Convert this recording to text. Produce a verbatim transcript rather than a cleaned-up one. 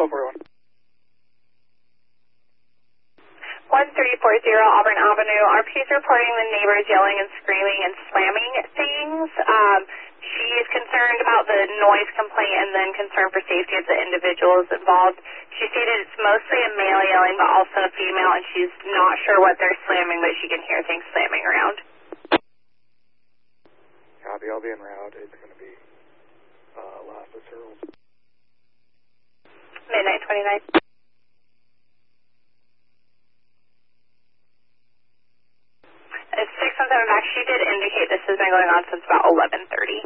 twelve forty-one. one three four zero Auburn Avenue. R P is reporting the neighbors yelling and screaming and slamming things. Um, she is concerned about the noise complaint and then concerned for safety of the individuals involved. She stated it's mostly a male yelling but also a female, and she's not sure what they're slamming, but she can hear things slamming around. Copy, I'll be en route. It's going to be uh, last of Searles. Midnight twenty-nine. It's six one seven back. She did indicate this has been going on since about eleven thirty.